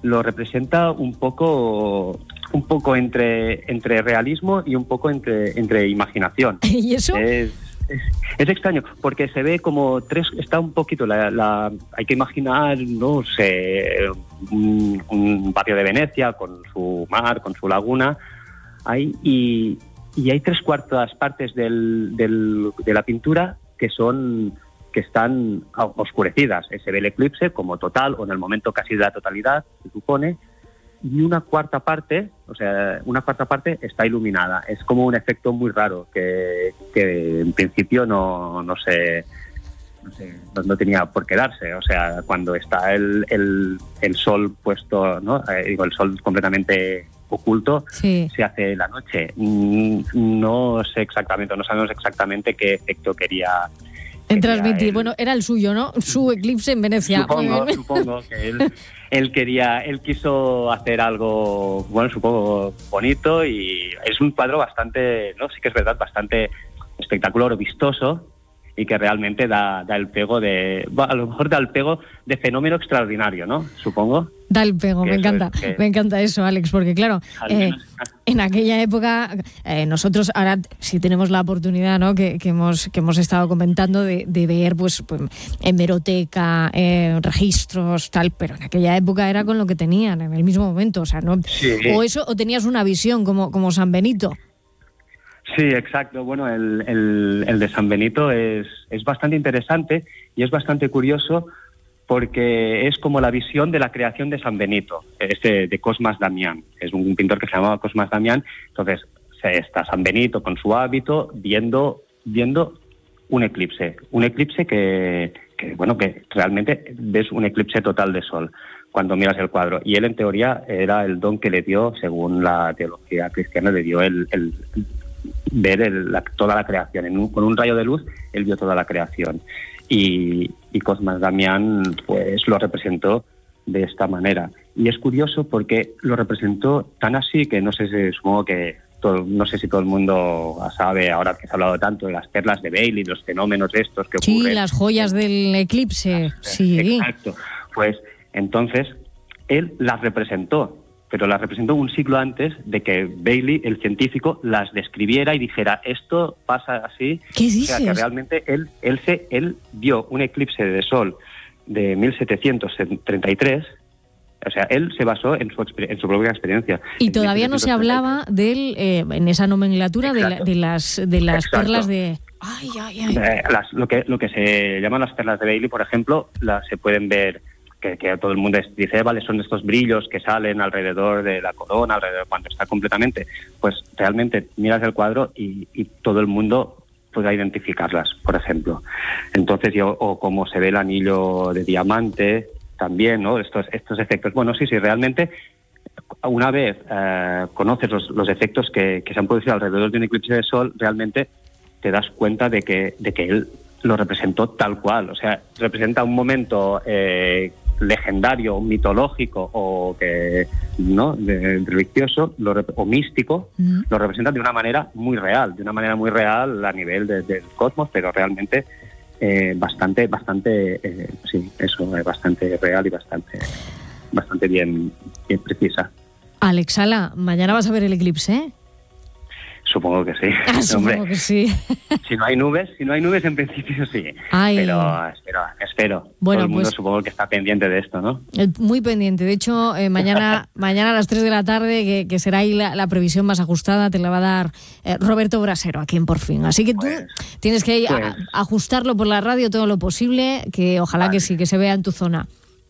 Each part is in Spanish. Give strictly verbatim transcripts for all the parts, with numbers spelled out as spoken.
lo representa un poco un poco entre entre realismo y un poco entre entre imaginación. ¿Y eso? Es, es, es extraño porque se ve como tres, está un poquito la, la hay que imaginar, no sé, un, un barrio de Venecia con su mar, con su laguna, hay y, y hay tres cuartas partes del, del, de la pintura que son que están oscurecidas. Se ve el eclipse como total o en el momento casi de la totalidad, se supone, y una cuarta parte, o sea, una cuarta parte está iluminada. Es como un efecto muy raro que, que en principio no, no sé, no sé, no, no tenía por qué darse. O sea, cuando está el, el, el sol puesto, ¿no? Eh, digo, el sol completamente oculto, sí, se hace la noche. No sé exactamente, no sabemos exactamente qué efecto quería en transmitir. Él, bueno, era el suyo, ¿no? Su eclipse en Venecia. Supongo, supongo que él, él quería, él quiso hacer algo, bueno, supongo bonito, y es un cuadro bastante, no, sí que es verdad, bastante espectacular, vistoso, y que realmente da, da el pego de, a lo mejor da el pego de fenómeno extraordinario, ¿no? Supongo. Da el pego, me encanta, es que... me encanta eso, Alex, porque claro, eh, en aquella época eh, nosotros ahora sí tenemos la oportunidad, ¿no? Que, que hemos que hemos estado comentando de, de ver, pues, pues hemeroteca, eh, registros, tal, pero en aquella época era con lo que tenían en el mismo momento, o sea, no, sí. o eso, o tenías una visión como como San Benito. Sí, exacto. Bueno, el, el, el de San Benito es, es bastante interesante y es bastante curioso porque es como la visión de la creación de San Benito, es de, de Cosmas Damián. Es un pintor que se llamaba Cosmas Damián. Entonces está San Benito con su hábito viendo, viendo un eclipse. Un eclipse que, que, bueno, que realmente ves un eclipse total de sol cuando miras el cuadro. Y él, en teoría, era el don que le dio, según la teología cristiana, le dio el... el ver el, la, toda la creación. En un, con un rayo de luz, él vio toda la creación. Y, y Cosmas Damián, pues, lo representó de esta manera. Y es curioso porque lo representó tan así que no sé si, supongo que todo, no sé si todo el mundo sabe, ahora que se ha hablado tanto de las perlas de Bailey, los fenómenos estos que ocurren. Sí, las joyas del eclipse. Sí. Exacto. Pues, entonces, él las representó, pero las representó un siglo antes de que Bailey, el científico, las describiera y dijera, esto pasa así. ¿Qué dices? O sea, que realmente él, él, se, él vio un eclipse de sol de mil setecientos treinta y tres, o sea, él se basó en su, en su propia experiencia. Y todavía no se hablaba de él, eh, en esa nomenclatura, de, la, de las, de las perlas de... Ay, ay, ay. Eh, las, lo, que, lo que se llaman las perlas de Bailey, por ejemplo, las se pueden ver... Que, que todo el mundo dice, vale, son estos brillos que salen alrededor de la corona, alrededor cuando está completamente, pues realmente miras el cuadro y, y todo el mundo puede identificarlas, por ejemplo. Entonces, yo, o como se ve el anillo de diamante, también, ¿no? Estos, estos efectos. Bueno, sí, sí, realmente, una vez eh, conoces los, los efectos que, que se han producido alrededor de un eclipse de sol, realmente te das cuenta de que, de que él lo representó tal cual. O sea, representa un momento... Eh, legendario, mitológico o que no de, de religioso lo, o místico, mm. lo representan de una manera muy real, de una manera muy real a nivel de, del cosmos, pero realmente eh, bastante, bastante, eh, sí, eso es bastante real y bastante, bastante bien, bien precisa. Alex Sala, mañana vas a ver el eclipse, ¿eh? Supongo que sí. Ah, supongo Hombre, que sí. Si no hay nubes, si no hay nubes en principio sí. Ay. Pero espero, espero. Bueno, todo el mundo pues, supongo que está pendiente de esto, ¿no? Muy pendiente. De hecho, eh, mañana mañana a las tres de la tarde, que, que será ahí la, la previsión más ajustada, te la va a dar eh, Roberto Brasero, aquí en Por Fin. Así que tú pues, tienes que ir pues, a, ajustarlo por la radio todo lo posible, que ojalá vale. que sí, que se vea en tu zona.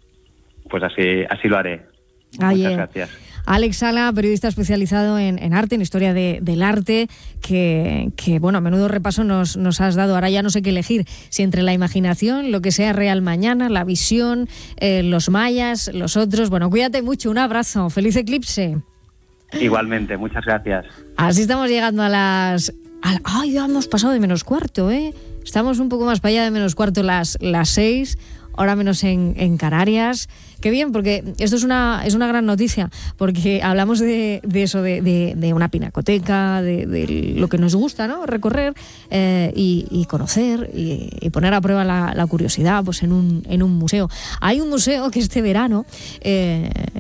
Pues así, así lo haré. Ay, Muchas eh. gracias. Alex Sala, periodista especializado en, en arte, en historia de, del arte, que, que, bueno, a menudo repaso nos, nos has dado. Ahora ya no sé qué elegir, si entre la imaginación, lo que sea real mañana, la visión, eh, los mayas, los otros. Bueno, cuídate mucho, un abrazo, feliz eclipse. Igualmente, muchas gracias. Así estamos llegando a las... A, ¡Ay, ya hemos pasado de menos cuarto, eh! Estamos un poco más para allá de menos cuarto las, las seis, ahora menos en, en Canarias. Qué bien, porque esto es una es una gran noticia, porque hablamos de, de eso, de, de, de una pinacoteca, de, de lo que nos gusta, ¿no? Recorrer eh, y, y conocer y, y poner a prueba la, la curiosidad, pues en un en un museo. Hay un museo que este verano eh,